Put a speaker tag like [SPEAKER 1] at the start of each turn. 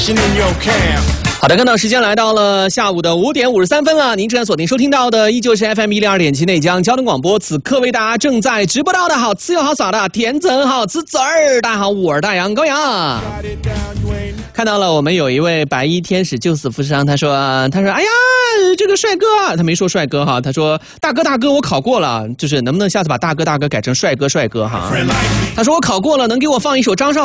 [SPEAKER 1] 好的，看到时间来到了下午的5点53分了，您正在锁定收听到的依旧是 FM 102.7内江交通广播，此刻为大家正在直播到的好吃又好耍的甜整好吃籽儿，大家好，我是大杨高阳。看到了，我们有一位白衣天使救死扶伤，他说哎呀，这个帅哥，他没说帅哥哈，他说大哥我考过了，就是能不能下次把大哥改成帅哥哈？他说我考过了，能给我放一首张韶